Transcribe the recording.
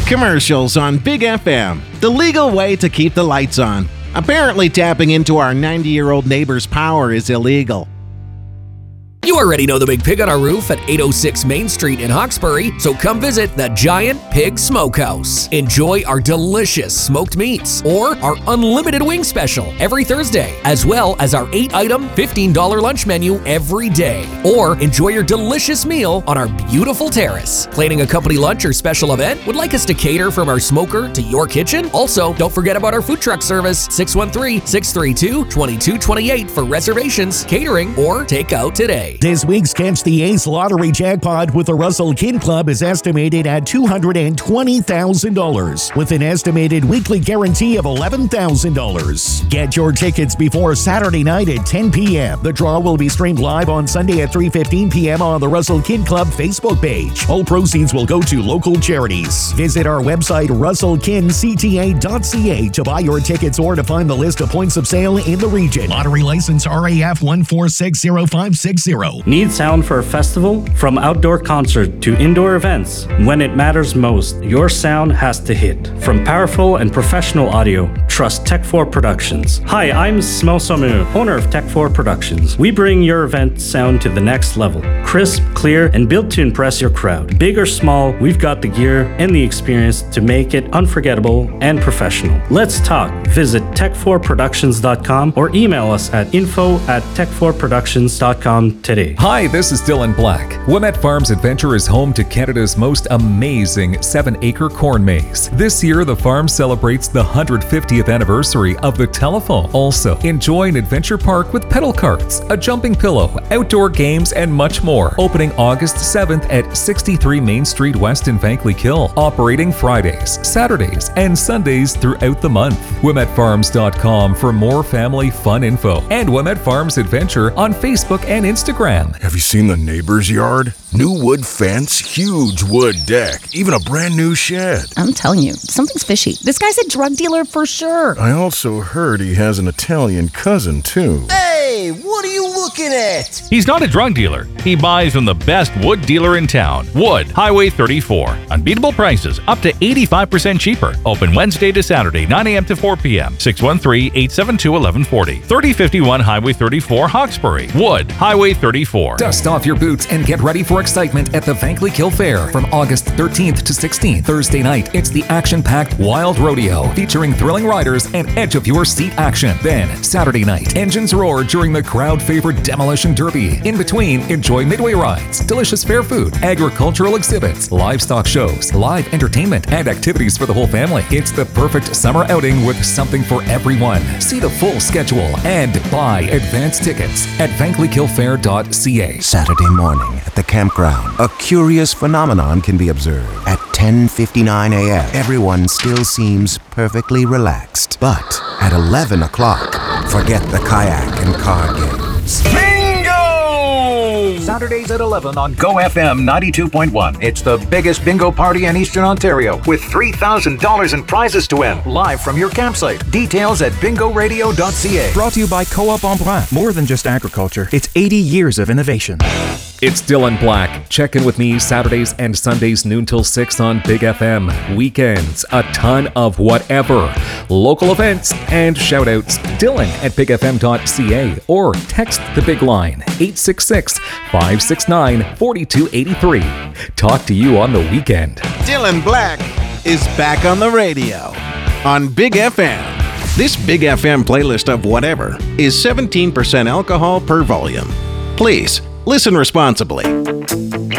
Commercials on Big FM, the legal way to keep the lights on. Apparently tapping into our 90-year-old neighbor's power is illegal. You already know the Big Pig on our roof at 806 Main Street in Hawkesbury, so come visit the Giant Pig Smokehouse. Enjoy our delicious smoked meats or our unlimited wing special every Thursday, as well as our 8-item, $15 lunch menu every day. Or enjoy your delicious meal on our beautiful terrace. Planning a company lunch or special event? Would like us to cater from our smoker to your kitchen? Also, don't forget about our food truck service, 613-632-2228 for reservations, catering, or takeout today. This week's Catch the Ace lottery jackpot with the Russell Kid Club is estimated at $220,000 with an estimated weekly guarantee of $11,000. Get your tickets before Saturday night at 10 p.m. The draw will be streamed live on Sunday at 3:15 p.m. on the Russell Kid Club Facebook page. All proceeds will go to local charities. Visit our website russellkincta.ca to buy your tickets or to find the list of points of sale in the region. Lottery license RAF 1460560. Need sound for a festival? From outdoor concert to indoor events, when it matters most, your sound has to hit. From powerful and professional audio, trust Tech4 Productions. Hi, I'm Smel Somu, owner of Tech4 Productions. We bring your event sound to the next level. Crisp, clear, and built to impress your crowd. Big or small, we've got the gear and the experience to make it unforgettable and professional. Let's talk. Visit tech4productions.com or email us at info@tech4productions.com today. Hi, this is Dylan Black. Wilmette Farms Adventure is home to Canada's most amazing 7-acre corn maze. This year, the farm celebrates the 150th anniversary of the telephone. Also, enjoy an adventure park with pedal carts, a jumping pillow, outdoor games, and much more. Opening August 7th at 63 Main Street West in Vankleek-Hill. Operating Fridays, Saturdays, and Sundays throughout the month. WilmetteFarms.com for more family fun info. And Wilmette Farms Adventure on Facebook and Instagram. Have you seen the neighbor's yard? New wood fence, huge wood deck, even a brand new shed. I'm telling you, something's fishy. This guy's a drug dealer for sure. I also heard he has an Italian cousin, too. Hey, what are you looking at? He's not a drug dealer. He buys from the best wood dealer in town. Wood, Highway 34. Unbeatable prices, up to 85% cheaper. Open Wednesday to Saturday, 9 a.m. to 4 p.m. 613-872-1140. 3051 Highway 34, Hawkesbury. Wood, Highway 34. Dust off your boots and get ready for excitement at the Vankleek-Hill Fair from August 13th to 16th. Thursday night, it's the action-packed Wild Rodeo featuring thrilling riders and edge-of-your-seat action. Then, Saturday night, engines roar during the crowd-favorite Demolition Derby. In between, enjoy midway rides, delicious fair food, agricultural exhibits, livestock shows, live entertainment, and activities for the whole family. It's the perfect summer outing with something for everyone. See the full schedule and buy advance tickets at vankleekhillfair.ca. Saturday morning at the campground, a curious phenomenon can be observed. At 10:59 a.m., everyone still seems perfectly relaxed. But at 11 o'clock, forget the kayak and card games. Bingo! Saturdays at 11 on Go FM 92.1. It's the biggest bingo party in Eastern Ontario with $3,000 in prizes to win. Live from your campsite. Details at bingoradio.ca. Brought to you by Co-op Embrun. More than just agriculture, it's 80 years of innovation. It's Dylan Black. Check in with me Saturdays and Sundays noon till 6 on Big FM. Weekends, a ton of whatever. Local events and shoutouts. Dylan at bigfm.ca or text the big line 866-569-4283. Talk to you on the weekend. Dylan Black is back on the radio on Big FM. This Big FM playlist of whatever is 17% alcohol per volume. Please listen responsibly.